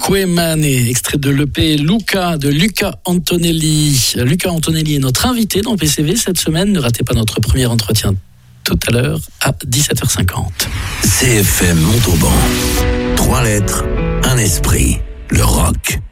Quemane, extrait de l'EP Luca de Luca Antonelli. Luca Antonelli est notre invité dans PCV cette semaine. Ne ratez pas notre premier entretien tout à l'heure à 17h50. CFM Montauban. 3 lettres, un esprit. Le rock.